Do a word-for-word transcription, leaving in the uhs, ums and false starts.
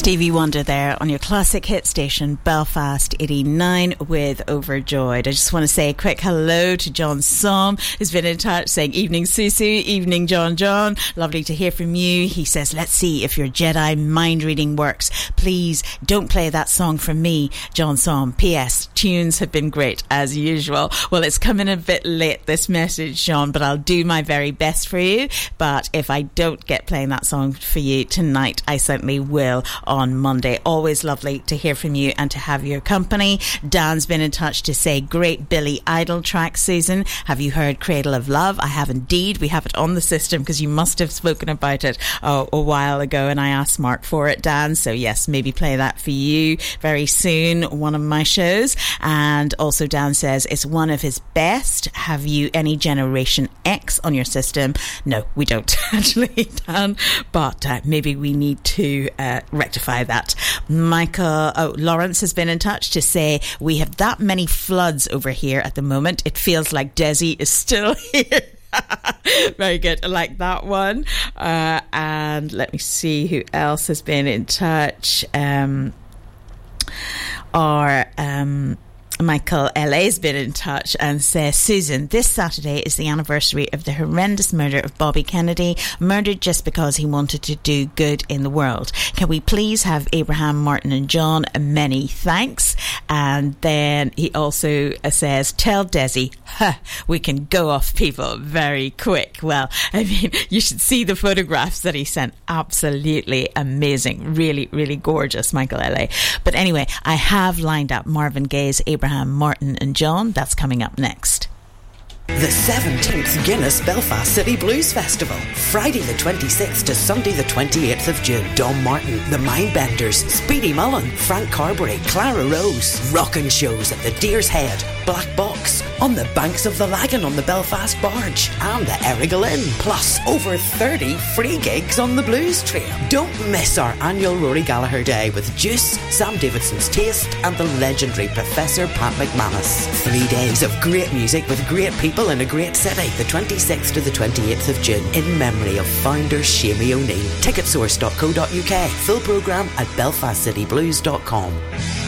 Stevie Wonder there on your classic hit station Belfast eighty-nine with Overjoyed. I just want to say a quick hello to John Som, who's been in touch saying evening Susu, evening John John, lovely to hear from you. He says, let's see if your Jedi mind reading works. Please don't play that song from me, John Som. P S. Tunes have been great as usual. Well, it's coming a bit late, this message, John, but I'll do my very best for you. But if I don't get playing that song for you tonight, I certainly will on Monday. Always lovely to hear from you and to have your company. Dan's been in touch to say great Billy Idol track, Susan. Have you heard Cradle of Love? I have indeed. We have it on the system because you must have spoken about it oh, a while ago and I asked Mark for it, Dan. So yes, maybe play that for you very soon, one of my shows. And also Dan says it's one of his best. Have you any Generation X on your system? No, we don't actually, Dan, but uh, maybe we need to uh, rectify that. Michael oh, Lawrence has been in touch to say we have that many floods over here at the moment. It feels like Desi is still here. Very good. I like that one. Uh, and let me see who else has been in touch. Um, or um, Michael L A has been in touch and says, Susan, this Saturday is the anniversary of the horrendous murder of Bobby Kennedy, murdered just because he wanted to do good in the world. Can we please have Abraham, Martin and John? Many thanks. And then he also says, tell Desi, huh, we can go off people very quick. Well, I mean, you should see the photographs that he sent. Absolutely amazing. Really, really gorgeous, Michael L A. But anyway, I have lined up Marvin Gaye's Abraham, Martin and John. That's coming up next. The seventeenth Guinness Belfast City Blues Festival, Friday the twenty-sixth to Sunday the twenty-eighth of June. Dom Martin, The Mindbenders, Speedy Mullen, Frank Carberry, Clara Rose, rockin' shows at the Deer's Head, Black Box, on the banks of the Lagan on the Belfast Barge and the Errigal Inn, plus over thirty free gigs on the Blues Trail. Don't miss our annual Rory Gallagher Day with Juice, Sam Davidson's Taste and the legendary Professor Pat McManus. Three days of great music with great people in a great city, the twenty-sixth to the twenty-eighth of June, in memory of founder Shamie O'Neill. ticket source dot co dot uk. Full programme at belfast city blues dot com.